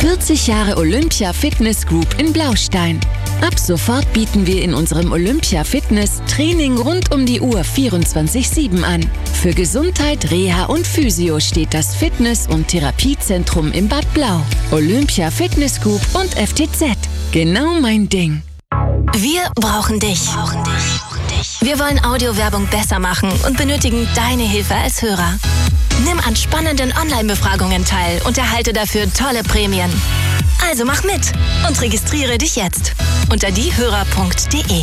40 Jahre Olympia Fitness Group in Blaustein. Ab sofort bieten wir in unserem Olympia Fitness Training rund um die Uhr 24/7 an. Für Gesundheit, Reha und Physio steht das Fitness- und Therapiezentrum im Bad Blau. Olympia Fitness Group und FTZ. Genau mein Ding. Wir brauchen dich. Wir wollen Audiowerbung besser machen und benötigen deine Hilfe als Hörer. Nimm an spannenden Online-Befragungen teil und erhalte dafür tolle Prämien. Also mach mit und registriere dich jetzt unter diehörer.de.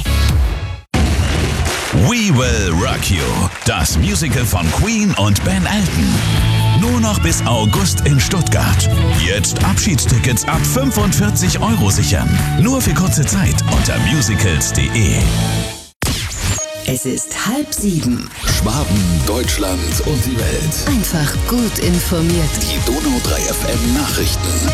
We Will Rock You, das Musical von Queen und Ben Elton. Nur noch bis August in Stuttgart. Jetzt Abschiedstickets ab 45 € sichern. Nur für kurze Zeit unter musicals.de. Es ist 6:30. Schwaben, Deutschland und die Welt. Einfach gut informiert. Die Donau 3 FM Nachrichten.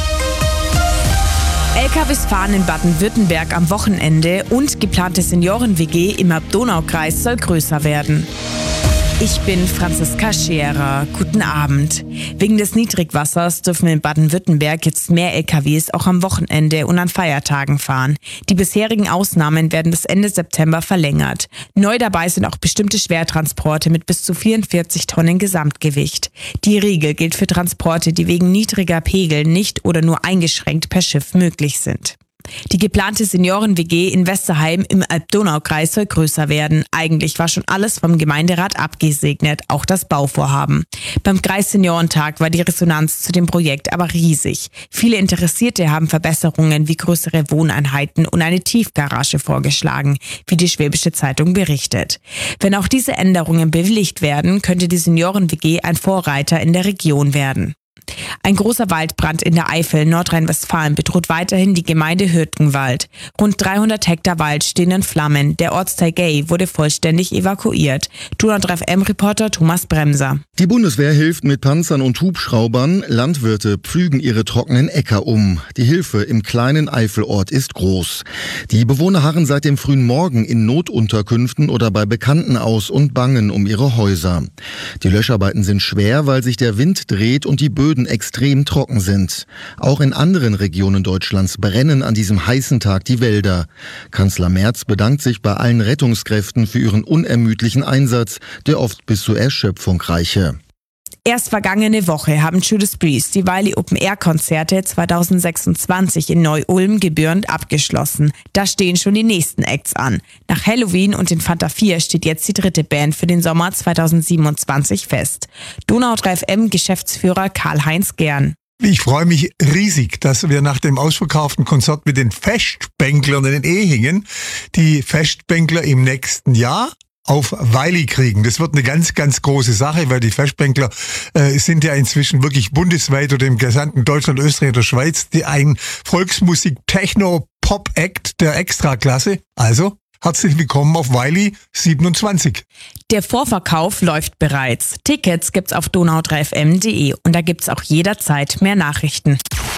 LKWs fahren in Baden-Württemberg am Wochenende und geplante Senioren-WG im Donau-Kreis soll größer werden. Ich bin Franziska Scherer. Guten Abend. Wegen des Niedrigwassers dürfen in Baden-Württemberg jetzt mehr LKWs auch am Wochenende und an Feiertagen fahren. Die bisherigen Ausnahmen werden bis Ende September verlängert. Neu dabei sind auch bestimmte Schwertransporte mit bis zu 44 Tonnen Gesamtgewicht. Die Regel gilt für Transporte, die wegen niedriger Pegel nicht oder nur eingeschränkt per Schiff möglich sind. Die geplante Senioren-WG in Westerheim im Alb-Donau-Kreis soll größer werden. Eigentlich war schon alles vom Gemeinderat abgesegnet, auch das Bauvorhaben. Beim Kreisseniorentag war die Resonanz zu dem Projekt aber riesig. Viele Interessierte haben Verbesserungen wie größere Wohneinheiten und eine Tiefgarage vorgeschlagen, wie die Schwäbische Zeitung berichtet. Wenn auch diese Änderungen bewilligt werden, könnte die Senioren-WG ein Vorreiter in der Region werden. Ein großer Waldbrand in der Eifel, Nordrhein-Westfalen, bedroht weiterhin die Gemeinde Hürtgenwald. Rund 300 Hektar Wald stehen in Flammen. Der Ortsteil Gay wurde vollständig evakuiert. Donau 3 FM-Reporter Thomas Bremser. Die Bundeswehr hilft mit Panzern und Hubschraubern. Landwirte pflügen ihre trockenen Äcker um. Die Hilfe im kleinen Eifelort ist groß. Die Bewohner harren seit dem frühen Morgen in Notunterkünften oder bei Bekannten aus und bangen um ihre Häuser. Die Löscharbeiten sind schwer, weil sich der Wind dreht und die Böden extrem trocken sind. Auch in anderen Regionen Deutschlands brennen an diesem heißen Tag die Wälder. Kanzler Merz bedankt sich bei allen Rettungskräften für ihren unermüdlichen Einsatz, der oft bis zur Erschöpfung reiche. Erst vergangene Woche haben Judas Priest die Wiley Open-Air-Konzerte 2026 in Neu-Ulm gebührend abgeschlossen. Da stehen schon die nächsten Acts an. Nach Halloween und den Fanta 4 steht jetzt die dritte Band für den Sommer 2027 fest. Donau 3 FM Geschäftsführer Karl-Heinz Gern. Ich freue mich riesig, dass wir nach dem ausverkauften Konzert mit den Festbänklern in den Ehingen die Festbänkler im nächsten Jahr auf Wiley kriegen. Das wird eine ganz, ganz große Sache, weil die Festbänkler sind ja inzwischen wirklich bundesweit oder im gesamten Deutschland, Österreich oder Schweiz ein Volksmusik-Techno-Pop-Act der Extraklasse. Also herzlich willkommen auf Wiley 27. Der Vorverkauf läuft bereits. Tickets gibt's auf donau3fm.de und da gibt's auch jederzeit mehr Nachrichten.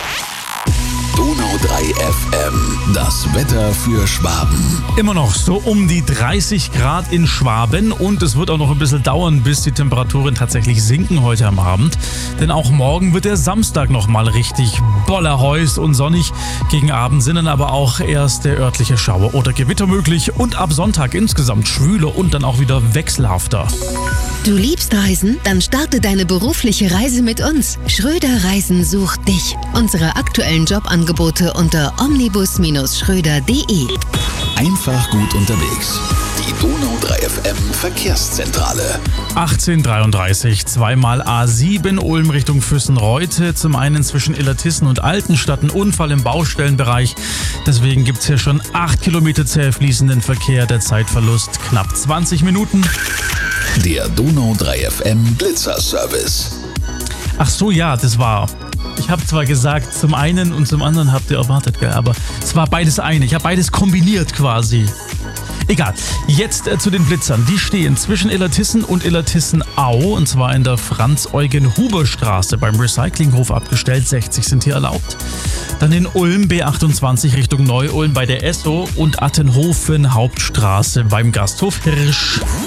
Donau 3 FM, das Wetter für Schwaben. Immer noch so um die 30 Grad in Schwaben und es wird auch noch ein bisschen dauern, bis die Temperaturen tatsächlich sinken heute am Abend. Denn auch morgen wird der Samstag nochmal richtig bollerheiß und sonnig. Gegen Abend sind dann aber auch erst der örtliche Schauer oder Gewitter möglich und ab Sonntag insgesamt schwüler und dann auch wieder wechselhafter. Du liebst Reisen? Dann starte deine berufliche Reise mit uns. Schröder Reisen sucht dich. Unsere aktuellen Jobangebote unter omnibus-schröder.de. Einfach gut unterwegs. Die Donau 3 FM Verkehrszentrale. 18:33, zweimal A7 Ulm Richtung Füssen-Reute. Zum einen zwischen Illertissen und Altenstadt ein Unfall im Baustellenbereich. Deswegen gibt es hier schon 8 Kilometer zäh fließenden Verkehr. Der Zeitverlust knapp 20 Minuten. Der Donau 3 FM Blitzerservice. Ach so, ja, das war... Ich habe zwar gesagt, zum einen und zum anderen habt ihr erwartet, gell? Aber es war beides eine. Ich habe beides kombiniert quasi. Egal, jetzt zu den Blitzern. Die stehen zwischen Illertissen und Illertissen-Au, und zwar in der Franz-Eugen-Huber-Straße beim Recyclinghof abgestellt. 60 sind hier erlaubt. Dann in Ulm B28 Richtung Neu-Ulm bei der Esso und Attenhofen Hauptstraße beim Gasthof Hirsch.